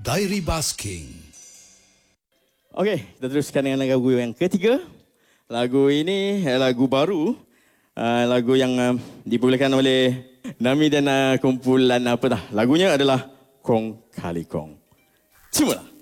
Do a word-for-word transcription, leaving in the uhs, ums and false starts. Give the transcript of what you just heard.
Diary Basking. Okey, kita teruskan dengan lagu yang ketiga. Lagu ini lagu baru. Uh, lagu yang uh, dipublikkan oleh Nami dan uh, kumpulan apa dah. Lagunya adalah Kong Kali Kong. Cubalah.